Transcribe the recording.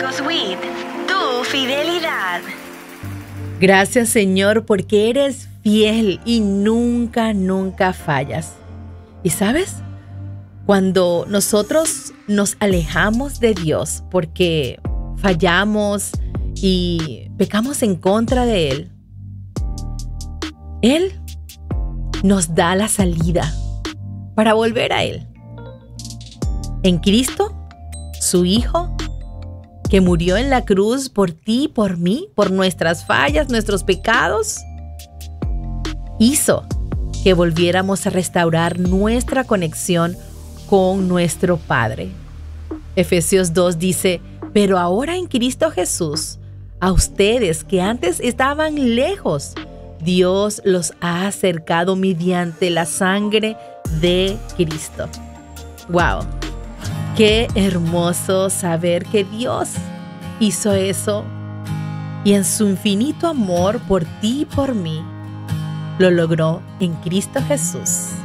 Dios with tu fidelidad. Gracias, Señor, porque eres fiel y nunca, nunca fallas. ¿Y sabes? Cuando nosotros nos alejamos de Dios porque fallamos y pecamos en contra de Él nos da la salida para volver a Él. En Cristo, su Hijo, que murió en la cruz por ti y por mí, por nuestras fallas, nuestros pecados, hizo que volviéramos a restaurar nuestra conexión con nuestro Padre. Efesios 2 dice: pero ahora en Cristo Jesús, a ustedes que antes estaban lejos, Dios los ha acercado mediante la sangre de Cristo. ¡Wow! Qué hermoso saber que Dios hizo eso y en su infinito amor por ti y por mí, lo logró en Cristo Jesús.